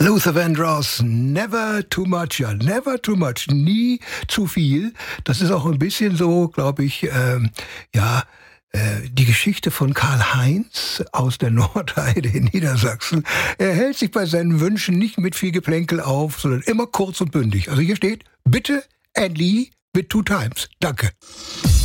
Luther Vandross, never too much, ja, never too much, nie zu viel. Das ist auch ein bisschen so, glaube ich, die Geschichte von Karl-Heinz aus der Nordheide in Niedersachsen. Er hält sich bei seinen Wünschen nicht mit viel Geplänkel auf, sondern immer kurz und bündig. Also hier steht, bitte and Lee with 2 times. Danke.